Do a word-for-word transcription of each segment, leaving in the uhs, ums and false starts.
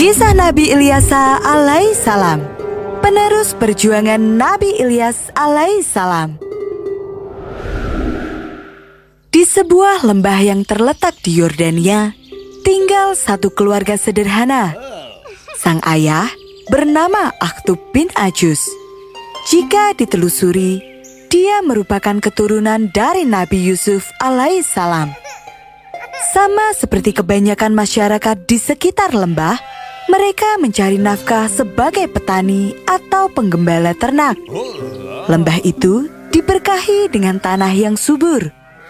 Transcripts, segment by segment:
Kisah Nabi Ilyasa alaihissalam, penerus perjuangan Nabi Ilyas alaihissalam. Di sebuah lembah yang terletak di Yordania, tinggal satu keluarga sederhana. Sang ayah bernama Akhtub bin Ajus. Jika ditelusuri, dia merupakan keturunan dari Nabi Yusuf alaihissalam. Sama seperti kebanyakan masyarakat di sekitar lembah, mereka mencari nafkah sebagai petani atau penggembala ternak. Lembah itu diberkahi dengan tanah yang subur.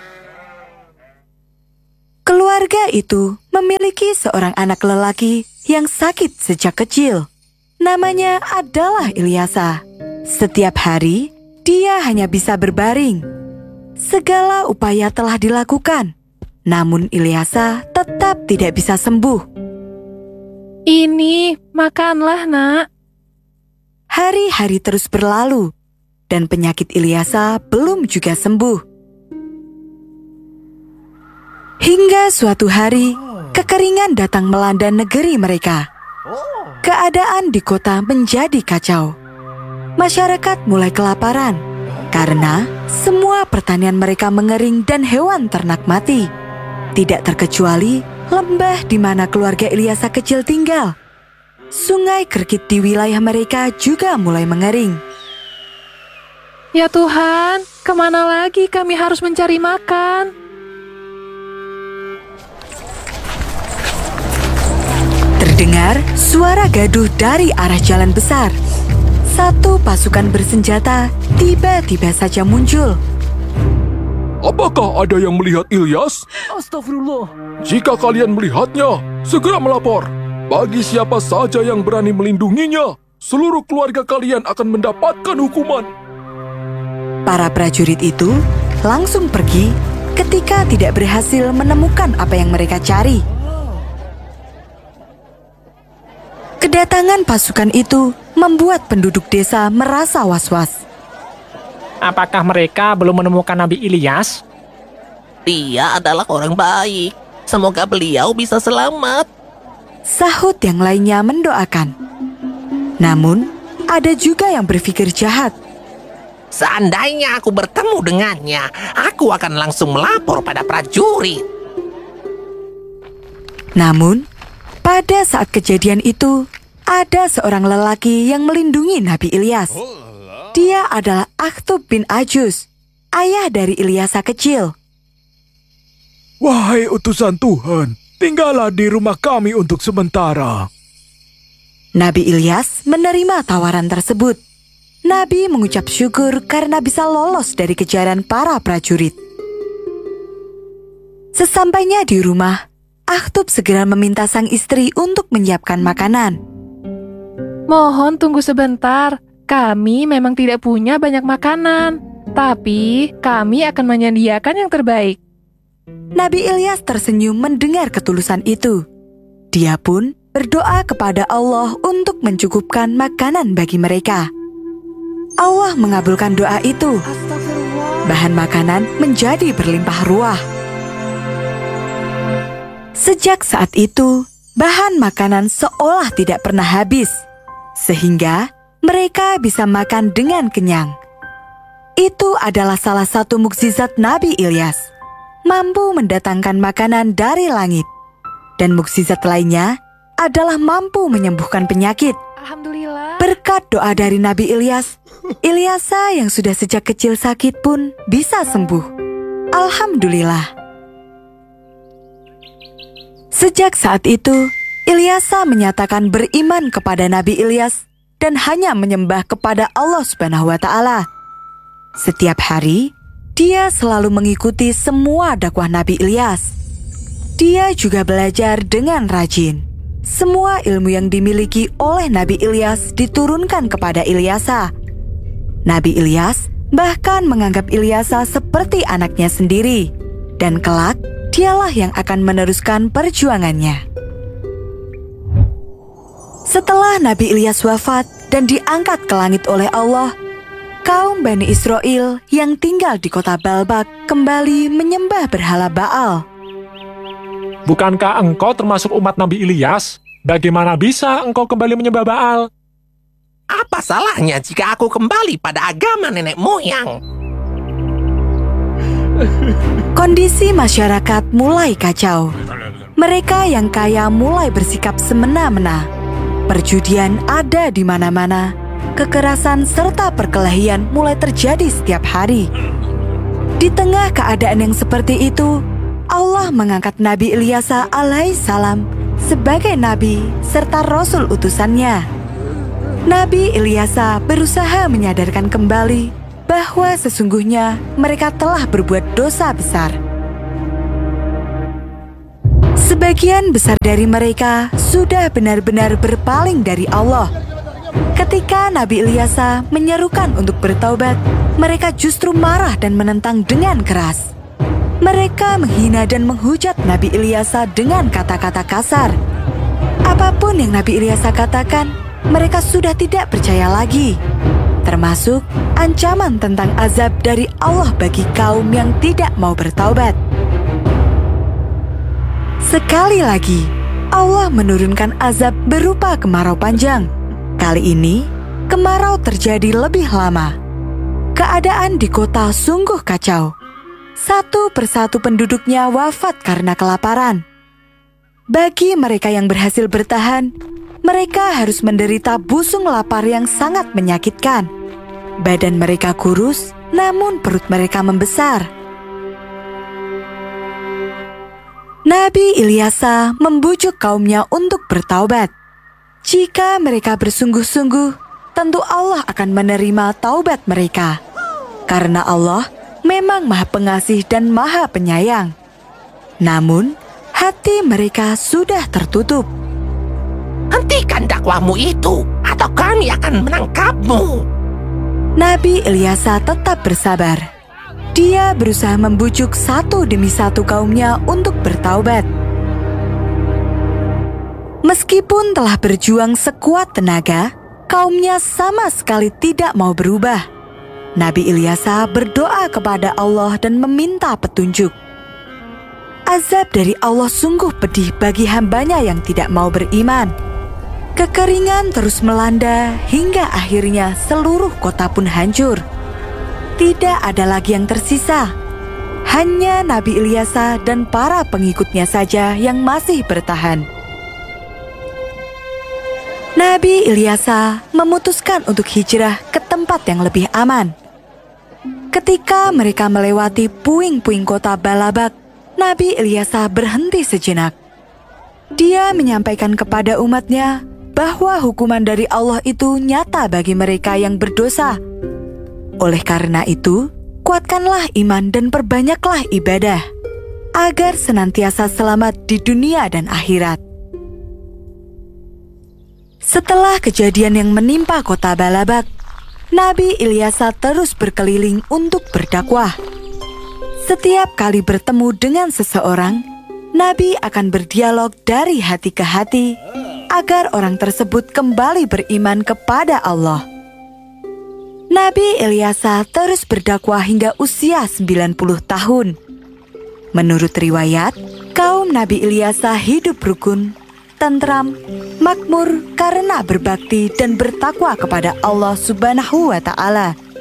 Keluarga itu memiliki seorang anak lelaki yang sakit sejak kecil. Namanya adalah Ilyasa. Setiap hari, dia hanya bisa berbaring. Segala upaya telah dilakukan, namun Ilyasa tetap tidak bisa sembuh. Ini, makanlah, Nak. Hari-hari terus berlalu, dan penyakit Ilyasa belum juga sembuh. Hingga suatu hari, kekeringan datang melanda negeri mereka. Keadaan di kota menjadi kacau. Masyarakat mulai kelaparan, karena semua pertanian mereka mengering dan hewan ternak mati. Tidak terkecuali lembah di mana keluarga Ilyasa kecil tinggal. Sungai Kerkit di wilayah mereka juga mulai mengering. Ya Tuhan, kemana lagi kami harus mencari makan? Terdengar suara gaduh dari arah jalan besar. Satu pasukan bersenjata tiba-tiba saja muncul. Apakah ada yang melihat Ilyas? Astagfirullah. Jika kalian melihatnya, segera melapor. Bagi siapa saja yang berani melindunginya, seluruh keluarga kalian akan mendapatkan hukuman. Para prajurit itu langsung pergi ketika tidak berhasil menemukan apa yang mereka cari. Kedatangan pasukan itu membuat penduduk desa merasa was-was. Apakah mereka belum menemukan Nabi Ilyas? Dia adalah orang baik. Semoga beliau bisa selamat. Sahut yang lainnya mendoakan. Namun, ada juga yang berpikir jahat. Seandainya aku bertemu dengannya, aku akan langsung melapor pada prajurit. Namun, pada saat kejadian itu, ada seorang lelaki yang melindungi Nabi Ilyas. Dia adalah Akhtub bin Ajus, ayah dari Ilyasa kecil. Wahai utusan Tuhan, tinggallah di rumah kami untuk sementara. Nabi Ilyas menerima tawaran tersebut. Nabi mengucap syukur karena bisa lolos dari kejaran para prajurit. Sesampainya di rumah, Akhtub segera meminta sang istri untuk menyiapkan makanan. Mohon tunggu sebentar. Kami memang tidak punya banyak makanan, tapi kami akan menyediakan yang terbaik. Nabi Ilyas tersenyum mendengar ketulusan itu. Dia pun berdoa kepada Allah untuk mencukupkan makanan bagi mereka. Allah mengabulkan doa itu. Bahan makanan menjadi berlimpah ruah. Sejak saat itu, bahan makanan seolah tidak pernah habis, sehingga mereka bisa makan dengan kenyang. Itu adalah salah satu mukjizat Nabi Ilyas, mampu mendatangkan makanan dari langit. Dan mukjizat lainnya adalah mampu menyembuhkan penyakit. Alhamdulillah. Berkat doa dari Nabi Ilyas, Ilyasa yang sudah sejak kecil sakit pun bisa sembuh. Alhamdulillah. Sejak saat itu, Ilyasa menyatakan beriman kepada Nabi Ilyas dan hanya menyembah kepada Allah Subhanahu wa Ta'ala. Setiap hari, dia selalu mengikuti semua dakwah Nabi Ilyas. Dia juga belajar dengan rajin. Semua ilmu yang dimiliki oleh Nabi Ilyas diturunkan kepada Ilyasa. Nabi Ilyas bahkan menganggap Ilyasa seperti anaknya sendiri, dan kelak dialah yang akan meneruskan perjuangannya. Setelah Nabi Ilyas wafat dan diangkat ke langit oleh Allah, kaum Bani Israel yang tinggal di kota Balbak kembali menyembah berhala Baal. Bukankah engkau termasuk umat Nabi Ilyas? Bagaimana bisa engkau kembali menyembah Baal? Apa salahnya jika aku kembali pada agama nenek moyang? Kondisi masyarakat mulai kacau. Mereka yang kaya mulai bersikap semena-mena. Perjudian ada di mana-mana. Kekerasan serta perkelahian mulai terjadi setiap hari. Di tengah keadaan yang seperti itu, Allah mengangkat Nabi Ilyasa alaihissalam sebagai nabi serta rasul utusannya. Nabi Ilyasa berusaha menyadarkan kembali bahwa sesungguhnya mereka telah berbuat dosa besar. Sebagian besar dari mereka sudah benar-benar berpaling dari Allah. Ketika Nabi Ilyasa menyerukan untuk bertaubat, mereka justru marah dan menentang dengan keras. Mereka menghina dan menghujat Nabi Ilyasa dengan kata-kata kasar. Apapun yang Nabi Ilyasa katakan, mereka sudah tidak percaya lagi. Termasuk ancaman tentang azab dari Allah bagi kaum yang tidak mau bertaubat. Sekali lagi, Allah menurunkan azab berupa kemarau panjang. Kali ini, kemarau terjadi lebih lama. Keadaan di kota sungguh kacau. Satu persatu penduduknya wafat karena kelaparan. Bagi mereka yang berhasil bertahan, mereka harus menderita busung lapar yang sangat menyakitkan. Badan mereka kurus, namun perut mereka membesar. Nabi Ilyasa membujuk kaumnya untuk bertaubat. Jika mereka bersungguh-sungguh, tentu Allah akan menerima taubat mereka. Karena Allah memang Maha Pengasih dan Maha Penyayang. Namun, hati mereka sudah tertutup. Hentikan dakwahmu itu, atau kami akan menangkapmu. Nabi Ilyasa tetap bersabar. Dia berusaha membujuk satu demi satu kaumnya untuk bertaubat. Meskipun telah berjuang sekuat tenaga, kaumnya sama sekali tidak mau berubah. Nabi Ilyasa berdoa kepada Allah dan meminta petunjuk. Azab dari Allah sungguh pedih bagi hambanya yang tidak mau beriman. Kekeringan terus melanda hingga akhirnya seluruh kota pun hancur. Tidak ada lagi yang tersisa. Hanya Nabi Ilyasa dan para pengikutnya saja yang masih bertahan. Nabi Ilyasa memutuskan untuk hijrah ke tempat yang lebih aman. Ketika mereka melewati puing-puing kota Balabak, Nabi Ilyasa berhenti sejenak. Dia menyampaikan kepada umatnya bahwa hukuman dari Allah itu nyata bagi mereka yang berdosa. Oleh karena itu, kuatkanlah iman dan perbanyaklah ibadah, agar senantiasa selamat di dunia dan akhirat. Setelah kejadian yang menimpa kota Balabak, Nabi Ilyasa terus berkeliling untuk berdakwah. Setiap kali bertemu dengan seseorang, Nabi akan berdialog dari hati ke hati agar orang tersebut kembali beriman kepada Allah. Nabi Ilyasa terus berdakwah hingga usia sembilan puluh tahun. Menurut riwayat, kaum Nabi Ilyasa hidup rukun, tentram, makmur karena berbakti dan bertakwa kepada Allah Subhanahu wa Ta'ala.